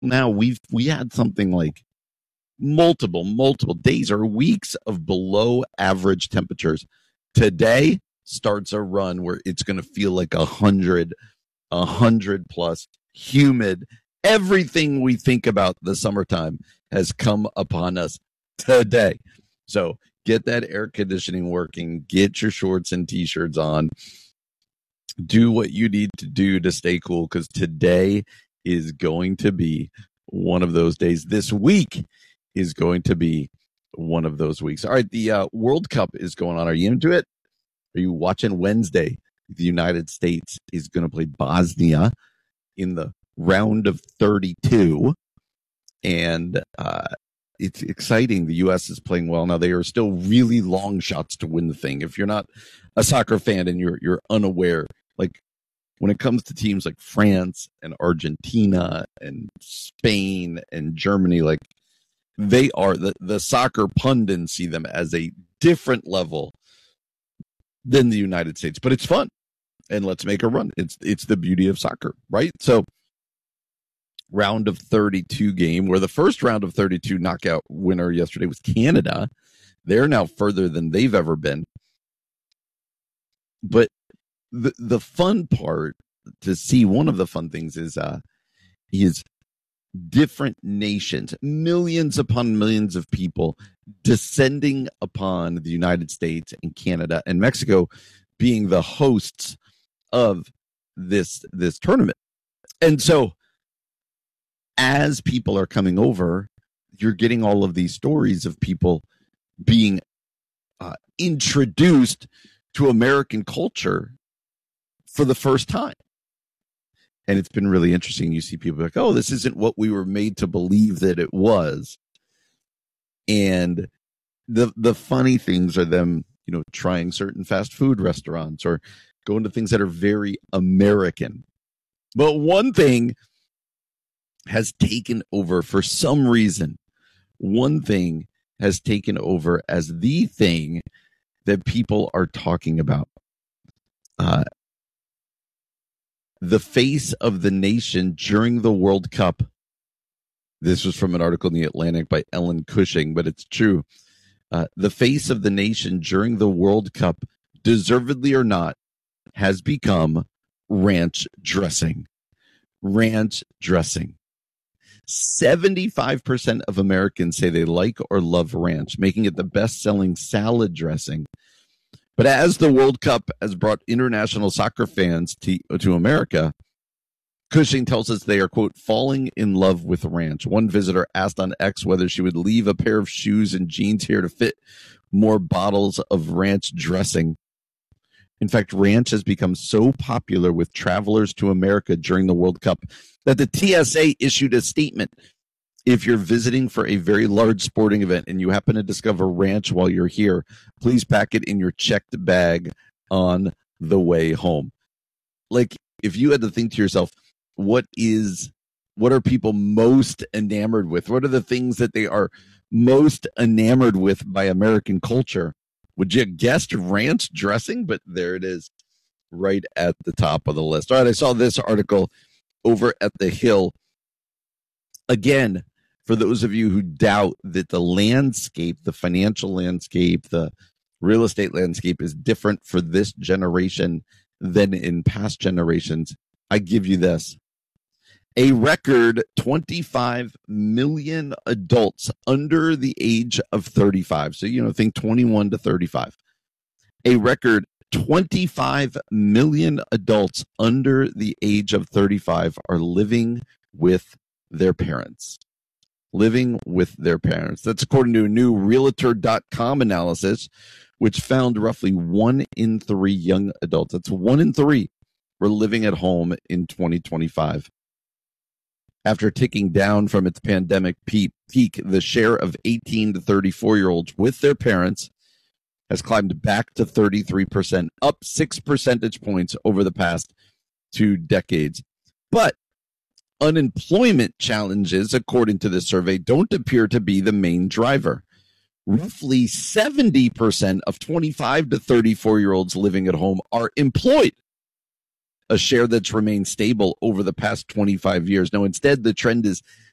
now we had something like multiple days or weeks of below average temperatures. Today starts a run where it's going to feel like 100 plus, humid. Everything we think about the summertime has come upon us today. So get that air conditioning working, get your shorts and t-shirts on, do what you need to do to stay cool, because today is going to be one of those days. This week is going to be one of those weeks. All right, the World Cup is going on. Are you into it? Are you watching Wednesday? The United States is going to play Bosnia in the round of 32. And it's exciting. The U.S. is playing well. Now, they are still really long shots to win the thing. If you're not a soccer fan and you're unaware, like when it comes to teams like France and Argentina and Spain and Germany, like they are, the soccer pundits see them as a different level than the United States. But it's fun. And let's make a run. It's the beauty of soccer, right? So round of 32 game, where the first round of 32 knockout winner yesterday was Canada. They're now further than they've ever been. But the fun part to see, one of the fun things is different nations, millions upon millions of people descending upon the United States and Canada and Mexico being the hosts of this tournament. And so as people are coming over, you're getting all of these stories of people being introduced to American culture for the first time. And it's been really interesting. You see people like, oh, this isn't what we were made to believe that it was. And the funny things are them, trying certain fast food restaurants or going to things that are very American. But one thing has taken over for some reason. One thing has taken over as the thing that people are talking about. The face of the nation during the World Cup. This was from an article in The Atlantic by Ellen Cushing, but it's true. The face of the nation during the World Cup, deservedly or not, has become ranch dressing. Ranch dressing. 75% of Americans say they like or love ranch, making it the best-selling salad dressing. But as the World Cup has brought international soccer fans to America, Cushing tells us they are, quote, falling in love with ranch. One visitor asked on X whether she would leave a pair of shoes and jeans here to fit more bottles of ranch dressing. In fact, ranch has become so popular with travelers to America during the World Cup that the TSA issued a statement. If you're visiting for a very large sporting event and you happen to discover ranch while you're here, please pack it in your checked bag on the way home. Like, if you had to think to yourself, what are people most enamored with? What are the things that they are most enamored with by American culture? Would you have guessed ranch dressing? But there it is, right at the top of the list. All right, I saw this article over at The Hill. Again, for those of you who doubt that the landscape, the financial landscape, the real estate landscape is different for this generation than in past generations, I give you this. A record 25 million adults under the age of 35. So, think 21 to 35. A record 25 million adults under the age of 35 are living with their parents. Living with their parents. That's according to a new Realtor.com analysis, which found roughly 1 in 3 young adults. That's 1 in 3 were living at home in 2025. After ticking down from its pandemic peak, the share of 18 to 34-year-olds with their parents has climbed back to 33%, up 6 percentage points over the past 2 decades. But unemployment challenges, according to the survey, don't appear to be the main driver. Roughly 70% of 25 to 34-year-olds living at home are employed, a share that's remained stable over the past 25 years. Now, instead, the trend is